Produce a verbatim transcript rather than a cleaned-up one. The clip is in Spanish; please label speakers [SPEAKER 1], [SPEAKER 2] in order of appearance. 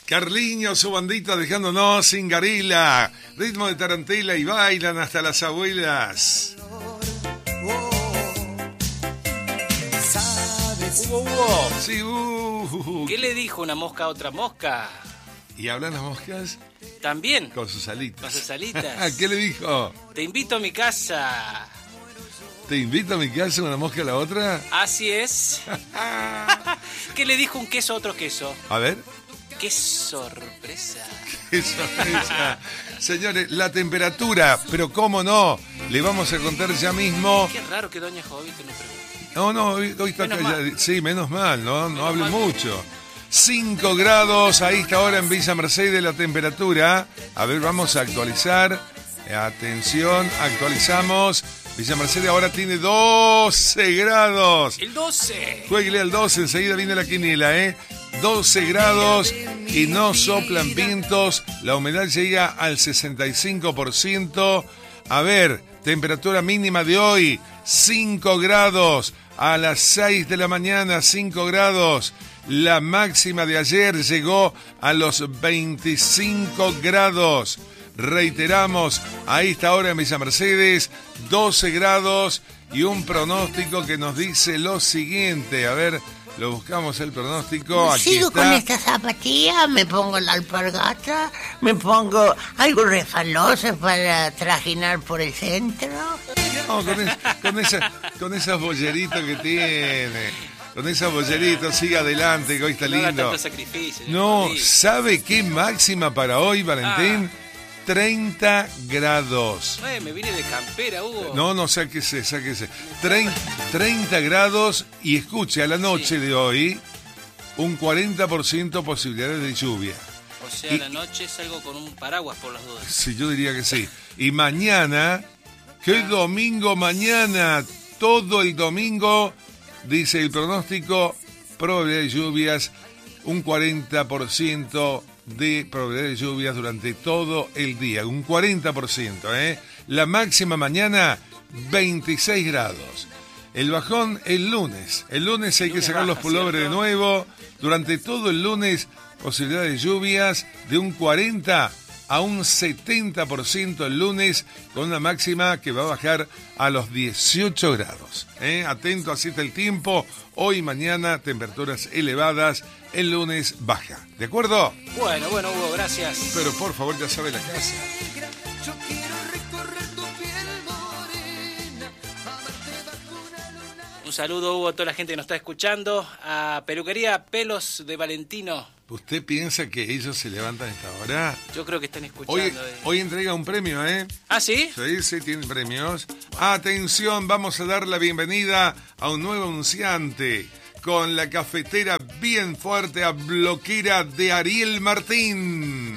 [SPEAKER 1] Carliño, su bandita dejándonos sin garila. Ritmo de tarantela y bailan hasta las abuelas.
[SPEAKER 2] Hugo, Hugo.
[SPEAKER 1] Sí, uh,
[SPEAKER 2] ¿Qué le dijo una mosca a otra mosca?
[SPEAKER 1] ¿Y hablan las moscas?
[SPEAKER 2] También.
[SPEAKER 1] Con sus alitas.
[SPEAKER 2] Con sus alitas.
[SPEAKER 1] ¿Qué le dijo?
[SPEAKER 2] Te invito a mi casa.
[SPEAKER 1] ¿Te invito a mi casa una mosca a la otra?
[SPEAKER 2] Así es. ¿Qué le dijo un queso a otro queso?
[SPEAKER 1] A ver.
[SPEAKER 2] ¡Qué sorpresa!
[SPEAKER 1] ¡Qué sorpresa! Señores, la temperatura, pero cómo no, le vamos a contar ya mismo.
[SPEAKER 2] Qué raro que doña Jovita no pregunte.
[SPEAKER 1] No, no, hoy, hoy está
[SPEAKER 2] Menos
[SPEAKER 1] callada.
[SPEAKER 2] mal.
[SPEAKER 1] Sí, menos mal, no, no
[SPEAKER 2] Menos
[SPEAKER 1] hable
[SPEAKER 2] mal.
[SPEAKER 1] mucho. cinco grados a esta hora en Villa Mercedes la temperatura. A ver, vamos a actualizar. Atención, actualizamos. Villa Mercedes ahora tiene doce grados.
[SPEAKER 2] El doce.
[SPEAKER 1] Jueguele al doce, enseguida viene la quiniela, ¿eh? doce grados y no soplan vientos. La humedad llega al sesenta y cinco por ciento. A ver, temperatura mínima de hoy, cinco grados. A las seis de la mañana, cinco grados. La máxima de ayer llegó a los veinticinco grados. Reiteramos, a esta hora en Villa Mercedes, doce grados y un pronóstico que nos dice lo siguiente. A ver, lo buscamos el pronóstico. Aquí
[SPEAKER 3] Sigo
[SPEAKER 1] está.
[SPEAKER 3] con esta zapatilla, me pongo la alpargata, me pongo algo refaloso para trajinar por el centro.
[SPEAKER 1] No, con, es- con, esa, con esas bolleritas que tiene. Con esas bolleritas, sigue adelante, que hoy está
[SPEAKER 2] No haga
[SPEAKER 1] lindo.
[SPEAKER 2] tanto sacrificio.
[SPEAKER 1] No,
[SPEAKER 2] Jovita.
[SPEAKER 1] ¿sabe qué máxima para hoy, Valentín? treinta grados.
[SPEAKER 2] Eh, me vine de campera, Hugo.
[SPEAKER 1] No, no, sáquese, sáquese. Trein- treinta grados y escuche, a la noche
[SPEAKER 2] Sí.
[SPEAKER 1] de hoy, un cuarenta por ciento posibilidades de lluvia.
[SPEAKER 2] O sea,
[SPEAKER 1] y-
[SPEAKER 2] a la noche salgo con un paraguas por las dudas.
[SPEAKER 1] Sí, yo diría que sí. Y mañana, que es domingo mañana, todo el domingo, dice el pronóstico, probabilidad de lluvias, un cuarenta por ciento de probabilidad de lluvias durante todo el día, un cuarenta por ciento, ¿eh? La máxima mañana, veintiséis grados. El bajón el lunes. El lunes hay
[SPEAKER 2] El
[SPEAKER 1] que
[SPEAKER 2] lunes
[SPEAKER 1] sacar los
[SPEAKER 2] baja,
[SPEAKER 1] pullovers de
[SPEAKER 2] ¿cierto?
[SPEAKER 1] nuevo. Durante todo el lunes, posibilidad de lluvias de un cuarenta a un setenta por ciento el lunes, con una máxima que va a bajar a los dieciocho grados. ¿eh? Atento, así está el tiempo. Hoy y mañana, temperaturas elevadas. El lunes baja. ¿De acuerdo?
[SPEAKER 2] Bueno, bueno, Hugo, gracias.
[SPEAKER 1] Pero por favor, ya sabe la casa.
[SPEAKER 2] Un saludo, Hugo, a toda la gente que nos está escuchando. A Peluquería Pelos de Valentino.
[SPEAKER 1] ¿Usted piensa que ellos se levantan a esta hora?
[SPEAKER 2] Yo creo que están escuchando.
[SPEAKER 1] Hoy,
[SPEAKER 2] eh.
[SPEAKER 1] hoy entrega un premio, ¿eh?
[SPEAKER 2] ¿Ah, sí?
[SPEAKER 1] Sí, sí, tienen premios. Atención, vamos a dar la bienvenida a un nuevo anunciante con la cafetera bien fuerte a Bloquera de Ariel Martín.